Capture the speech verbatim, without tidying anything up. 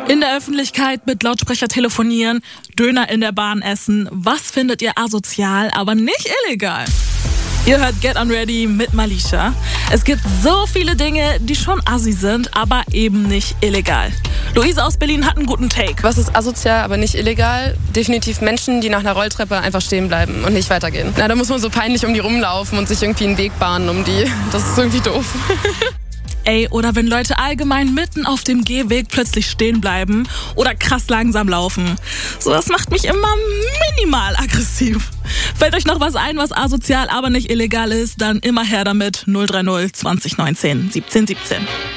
In der Öffentlichkeit mit Lautsprecher telefonieren, Döner in der Bahn essen. Was findet ihr asozial, aber nicht illegal? Ihr hört Get On Ready mit Malisha. Es gibt so viele Dinge, die schon assi sind, aber eben nicht illegal. Luise aus Berlin hat einen guten Take. Was ist asozial, aber nicht illegal? Definitiv Menschen, die nach einer Rolltreppe einfach stehen bleiben und nicht weitergehen. Na, da muss man so peinlich um die rumlaufen und sich irgendwie einen Weg bahnen um die. Das ist irgendwie doof. Ey, oder wenn Leute allgemein mitten auf dem Gehweg plötzlich stehen bleiben oder krass langsam laufen. So, das macht mich immer minimal aggressiv. Fällt euch noch was ein, was asozial, aber nicht illegal ist, dann immer her damit. null drei null zwanzig neunzehn siebzehn siebzehn.